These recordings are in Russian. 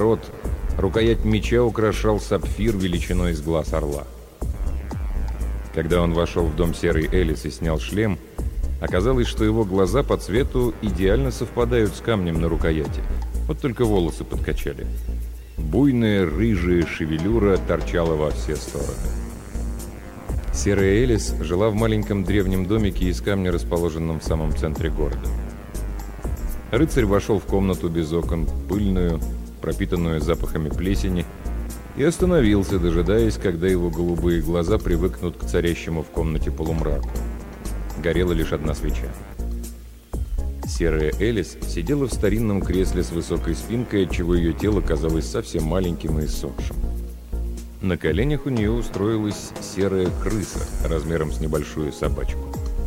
наоборот, рукоять меча украшал сапфир величиной с глаз орла. Когда он вошел в дом серой Элис и снял шлем, оказалось, что его глаза по цвету идеально совпадают с камнем на рукояти. Вот только волосы подкачали. Буйная рыжая шевелюра торчала во все стороны. Серая Элис жила в маленьком древнем домике из камня, расположенном в самом центре города. Рыцарь вошел в комнату без окон, пыльную, пропитанную запахами плесени, и остановился, дожидаясь, когда его голубые глаза привыкнут к царящему в комнате полумраку. Горела лишь одна свеча. Серая Элис сидела в старинном кресле с высокой спинкой, отчего ее тело казалось совсем маленьким и иссохшим. На коленях у нее устроилась серая крыса размером с небольшую собачку.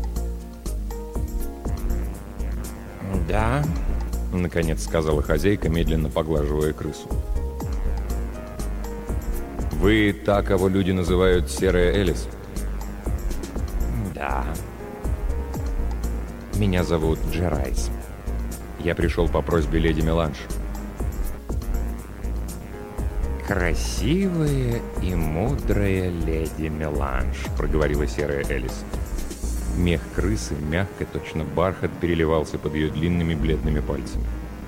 «Да», — наконец сказала хозяйка, медленно поглаживая крысу. «Вы та, кого люди называют Серая Элис?» «Да. Меня зовут Джерайс. Я пришел по просьбе леди Меланж». «Красивая и мудрая леди Меланж», — проговорила Серая Элис. Мех крысы, мягко, точно бархат, переливался под ее длинными бледными пальцами.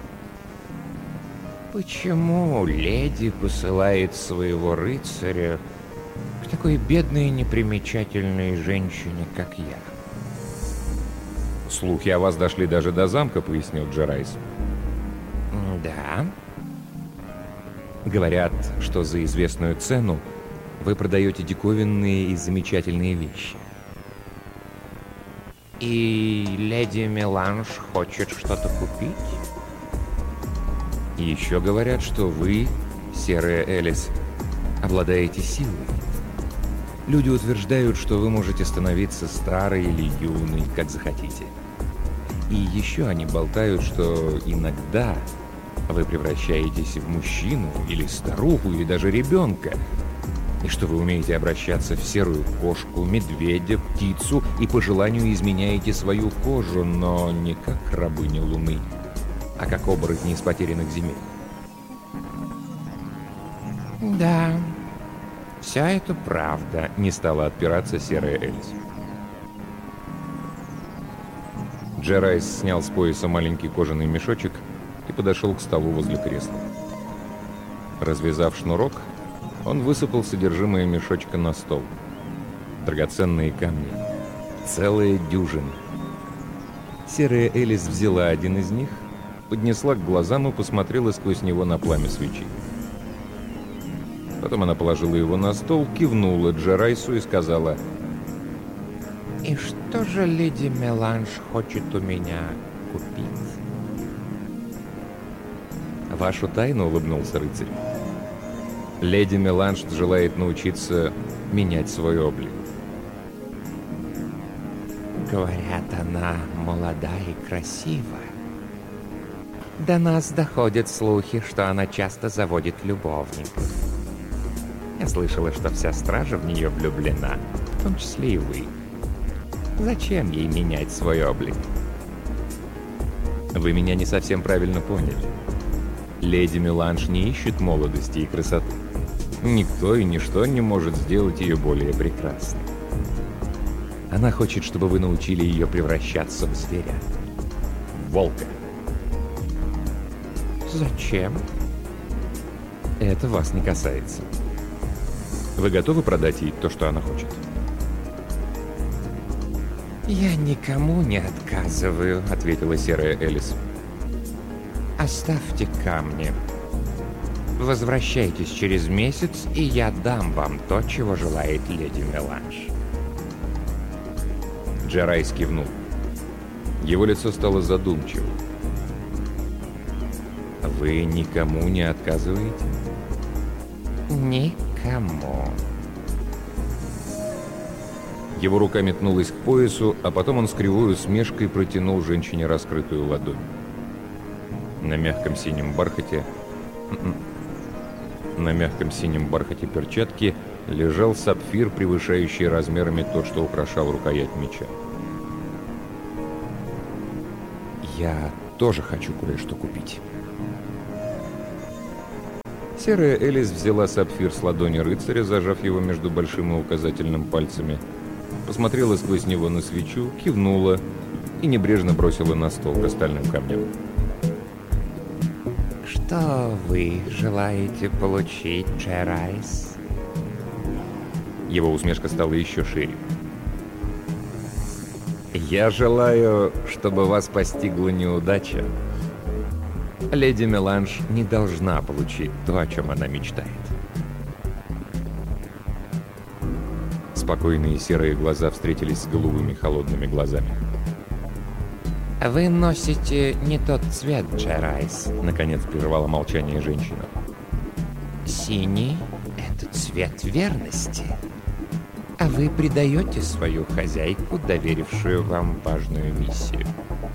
«Почему леди посылает своего рыцаря к такой бедной и непримечательной женщине, как я?» «Слухи о вас дошли даже до замка», — пояснил Джерайс. «Да». «Говорят, что за известную цену вы продаете диковинные и замечательные вещи». «И леди Меланж хочет что-то купить?» И еще говорят, что вы, Серая Элис, обладаете силой. Люди утверждают, что вы можете становиться старой или юной, как захотите. И еще они болтают, что иногда вы превращаетесь в мужчину, или старуху, или даже ребенка, и что вы умеете обращаться в серую кошку, медведя, птицу и по желанию изменяете свою кожу, но не как рабыня Луны, а как оборотни из потерянных земель. «Да, вся это правда», — не стала отпираться Серая Элис. Джерайс снял с пояса маленький кожаный мешочек и подошел к столу возле кресла. Развязав шнурок, он высыпал содержимое мешочка на стол. Драгоценные камни. Целая дюжина. Серая Элис взяла один из них, поднесла к глазам и посмотрела сквозь него на пламя свечи. Потом она положила его на стол, кивнула Джерайсу и сказала: «И что же леди Меланж хочет у меня купить?» «Вашу тайну», — улыбнулся рыцарь. «Леди Меланж желает научиться менять свой облик». «Говорят, она молода и красива. До нас доходят слухи, что она часто заводит любовников. Я слышала, что вся стража в нее влюблена, в том числе и вы. Зачем ей менять свой облик?» «Вы меня не совсем правильно поняли. Леди Меланж не ищет молодости и красоты. Никто и ничто не может сделать ее более прекрасной. Она хочет, чтобы вы научили ее превращаться в зверя. В волка». «Зачем?» «Это вас не касается. Вы готовы продать ей то, что она хочет?» «Я никому не отказываю», — ответила Серая Элис. «Оставьте камни. Возвращайтесь через месяц, и я дам вам то, чего желает леди Меланж». Джерайс кивнул. Его лицо стало задумчивым. «Вы никому не отказываете?» «Никому». Его рука метнулась к поясу, а потом он с кривой усмешкой протянул женщине раскрытую ладонь. На мягком синем бархате перчатки лежал сапфир, превышающий размерами тот, что украшал рукоять меча. «Я тоже хочу кое-что купить». Серая Элис взяла сапфир с ладони рыцаря, зажав его между большим и указательным пальцами, посмотрела сквозь него на свечу, кивнула и небрежно бросила на стол к остальным камням. Что вы желаете получить, Джерайс? Его усмешка стала еще шире. «Я желаю, чтобы вас постигла неудача. Леди Меланж не должна получить то, о чем она мечтает». Спокойные серые глаза встретились с голубыми холодными глазами. Вы носите не тот цвет, Джерайс. Наконец прервала молчание женщина. Синий — это цвет верности. А вы предаете свою хозяйку, доверившую вам важную миссию.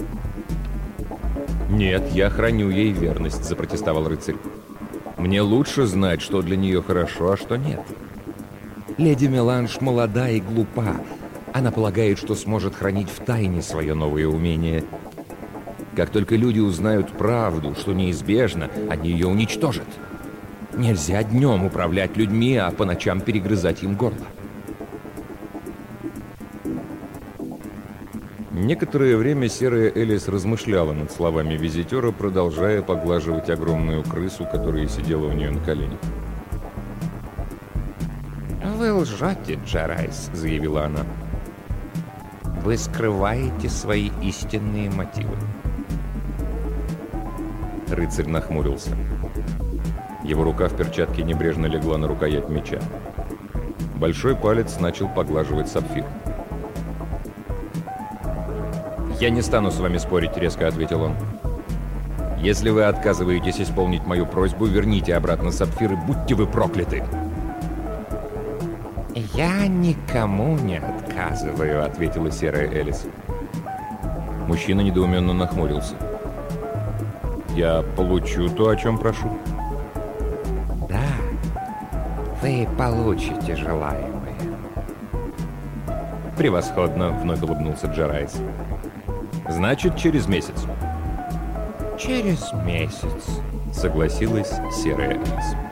«Нет, я храню ей верность», — запротестовал рыцарь. «Мне лучше знать, что для нее хорошо, а что нет. Леди Меланж молода и глупа. Она полагает, что сможет хранить в тайне свое новое умение. Как только люди узнают правду, что неизбежно, они ее уничтожат. Нельзя днем управлять людьми, а по ночам перегрызать им горло». Некоторое время серая Элис размышляла над словами визитера, продолжая поглаживать огромную крысу, которая сидела у нее на коленях. «Вы лжете, Джерайс», — заявила она. «Вы скрываете свои истинные мотивы». Рыцарь нахмурился. Его рука в перчатке небрежно легла на рукоять меча. Большой палец начал поглаживать сапфир. «Я не стану с вами спорить», — резко ответил он. «Если вы отказываетесь исполнить мою просьбу, верните обратно сапфир и будьте вы прокляты!» «Я никому не отказываю», — ответила серая Элис. Мужчина недоуменно нахмурился. «Я получу то, о чем прошу?» «Да, вы получите желаемое». «Превосходно», — вновь улыбнулся Джерайс. «Значит, через месяц». «Через месяц», — согласилась серая Элис.